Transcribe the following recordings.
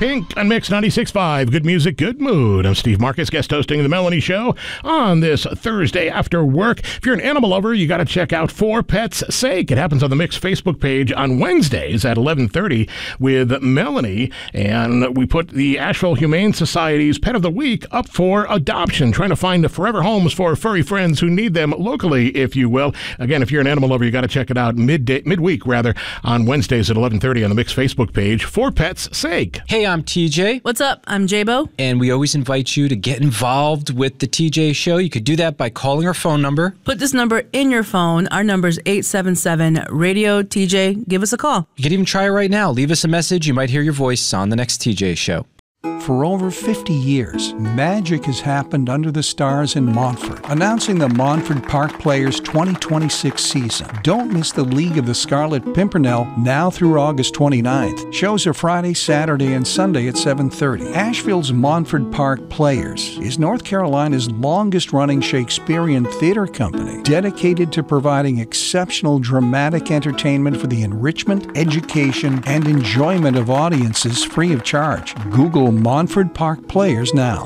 Pink on Mix 96.5. Good music, good mood. I'm Steve Marcus, guest hosting The Melanie Show on this Thursday after work. If you're an animal lover, you got to check out For Pets' Sake. It happens on the Mix Facebook page on Wednesdays at 11:30 with Melanie. And we put the Asheville Humane Society's Pet of the Week up for adoption, trying to find forever homes for furry friends who need them locally, if you will. Again, if you're an animal lover, you got to check it out midweek on Wednesdays at 11:30 on the Mix Facebook page. For Pets' Sake. Hey, I'm TJ. What's up? I'm J-Bo. And we always invite you to get involved with the TJ Show. You could do that by calling our phone number. Put this number in your phone. Our number is 877-RADIO-TJ. Give us a call. You could even try it right now. Leave us a message. You might hear your voice on the next TJ Show. For over 50 years, magic has happened under the stars in Montfort, announcing the Montfort Park Players 2026 season. Don't miss the League of the Scarlet Pimpernel now through August 29th. Shows are Friday, Saturday, and Sunday at 7:30. Asheville's Montfort Park Players is North Carolina's longest-running Shakespearean theater company, dedicated to providing exceptional dramatic entertainment for the enrichment, education, and enjoyment of audiences free of charge. Google Montfort Park Players now.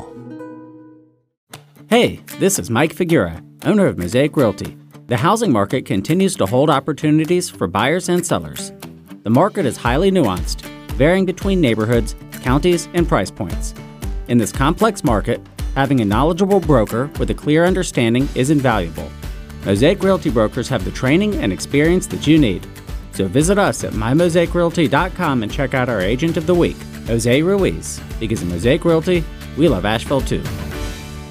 Hey, this is Mike Figura, owner of Mosaic Realty. The housing market continues to hold opportunities for buyers and sellers. The market is highly nuanced, varying between neighborhoods, counties, and price points. In this complex market, having a knowledgeable broker with a clear understanding is invaluable. Mosaic Realty brokers have the training and experience that you need. So visit us at mymosaicrealty.com and check out our agent of the week, Jose Ruiz, because in Mosaic Realty, we love Asheville too.